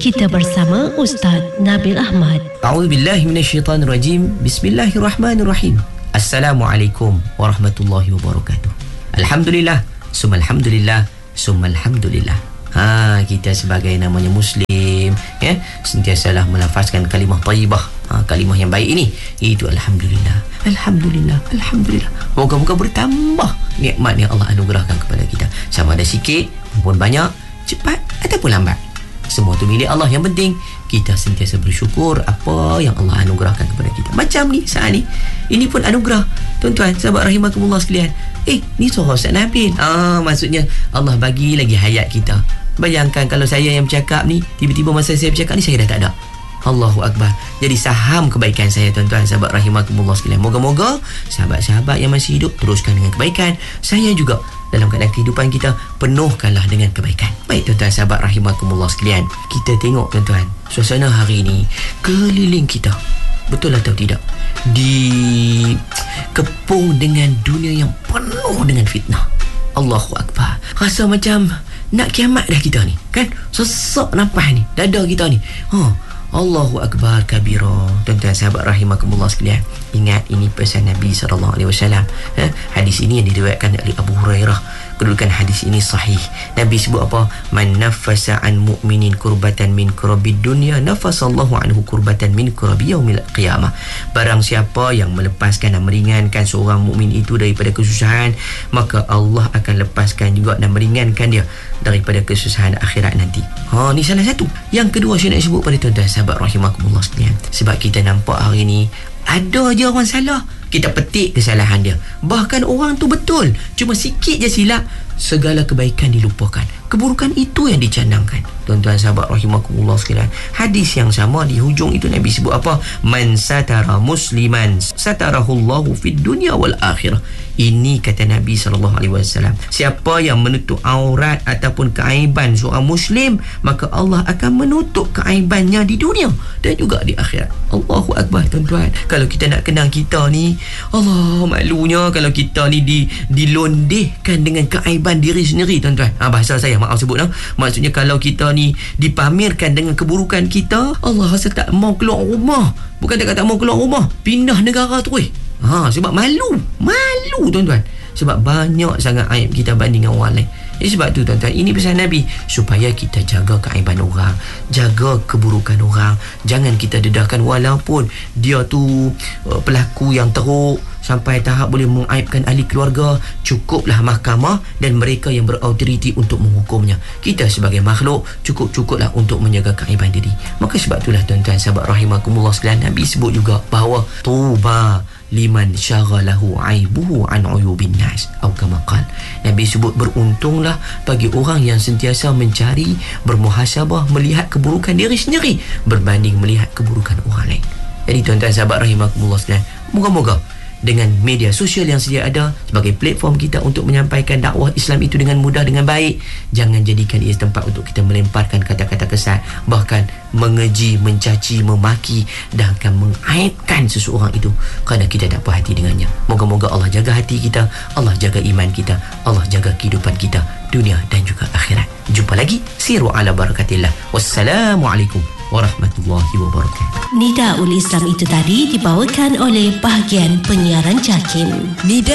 kita bersama Ustaz Nabil Ahmad. A'udzubillahi minasyaitanirrajim. Bismillahirrahmanirrahim. Assalamualaikum warahmatullahi wabarakatuh. Alhamdulillah, summa alhamdulillah, summa alhamdulillah. Kita sebagai namanya Muslim, sentiasalah melafazkan kalimah thayyibah, kalimah yang baik ini, itu alhamdulillah, alhamdulillah, alhamdulillah. Moga-moga bertambah nikmat yang Allah anugerahkan kepada kita, sama ada sikit maupun banyak, cepat ataupun lambat. Semua tu milik Allah. Yang penting kita sentiasa bersyukur apa yang Allah anugerahkan kepada kita. Macam ni saat ni, ini pun anugerah. Tuan-tuan, sahabat rahimakumullah sekalian, ni suara Ustaz Nabil. Maksudnya Allah bagi lagi hayat kita. Bayangkan kalau saya yang bercakap ni, tiba-tiba masa saya bercakap ni saya dah tak ada. Allahu Akbar. Jadi saham kebaikan saya, tuan-tuan, sahabat rahimakumullah sekalian. Moga-moga sahabat-sahabat yang masih hidup teruskan dengan kebaikan. Saya juga dalam keadaan kehidupan kita penuhkanlah dengan kebaikan. Baik tuan-tuan, sahabat rahimakumullah sekalian, kita tengok tuan-tuan, suasana hari ini keliling kita, betul atau tidak, dikepung dengan dunia yang penuh dengan fitnah. Allahu Akbar. Rasa macam nak kiamat dah kita ni, kan? Sesak nafas ni, dada kita ni. Allahu Akbar kabira. Tuan-tuan, sahabat rahimakumullah sekalian, ingat ini pesan Nabi SAW. Hadis ini yang diriwayatkan oleh Abu Hurairah. Kedudukan hadis ini sahih. Nabi sebut apa? Man nafasa an mu'minin kurbatan min kurabid dunya, nafasallahu anhu kurbatan min kurabi yaumil qiyamah. Barang siapa yang melepaskan dan meringankan seorang mukmin itu daripada kesusahan, maka Allah akan lepaskan juga dan meringankan dia daripada kesusahan akhirat nanti. Ni salah satu. Yang kedua saya nak sebut pada tuan-tuan, sahabat rahimakumullah sekalian, sebab kita nampak hari ni ada je orang salah, kita petik kesalahan dia. Bahkan orang tu betul, cuma sikit je silap, segala kebaikan dilupakan. Keburukan itu yang dicandangkan. Tuan-tuan, sahabat rahimakumullah sekalian, hadis yang sama di hujung itu Nabi sebut apa? Man satara musliman satarahullahu fid dunya wal akhirah. Ini kata Nabi SAW, siapa yang menutup aurat ataupun keaiban seorang Muslim, maka Allah akan menutup keaibannya di dunia dan juga di akhirat. Allahu Akbar, tuan-tuan. Kalau kita nak kenal kita ni, Allah, malunya kalau kita ni dilondehkan dengan keaiban diri sendiri, tuan-tuan. Bahasa saya, maaf sebut, maksudnya kalau kita ni dipamerkan dengan keburukan kita, Allah rasa tak mau keluar rumah. Bukan tak mau keluar rumah, pindah negara terus. Sebab malu tuan-tuan, sebab banyak sangat aib kita banding dengan orang lain. Sebab tu tuan-tuan, ini pesan Nabi, supaya kita jaga keaiban orang, jaga keburukan orang. Jangan kita dedahkan walaupun dia tu pelaku yang teruk sampai tahap boleh mengaibkan ahli keluarga. Cukuplah mahkamah dan mereka yang berautoriti untuk menghukumnya. Kita sebagai makhluk cukuplah untuk menjaga keaiban diri. Maka sebab itulah tuan-tuan, sahabat rahimakumullah sekalian, Nabi sebut juga bahawa tuba liman syaghalahu aibuhu an uyubin nas, atau kama qala. Nabi sebut beruntunglah bagi orang yang sentiasa mencari, bermuhasabah, melihat keburukan diri sendiri berbanding melihat keburukan orang lain. Jadi tuan-tuan, sahabat rahimakumullah sekalian, moga-moga dengan media sosial yang sedia ada sebagai platform kita untuk menyampaikan dakwah Islam itu dengan mudah, dengan baik, jangan jadikan ia tempat untuk kita melemparkan kata-kata kesat, bahkan mengeji, mencaci, memaki dan akan mengaibkan seseorang itu kerana kita tak puas hati dengannya. Moga-moga Allah jaga hati kita, Allah jaga iman kita, Allah jaga kehidupan kita dunia dan juga akhirat. Jumpa lagi, siru ala barakatillah. Wassalamualaikum warahmatullahi wabarakatuh. Nidaul Islam itu tadi dibawakan oleh bahagian penyiaran JAKIM.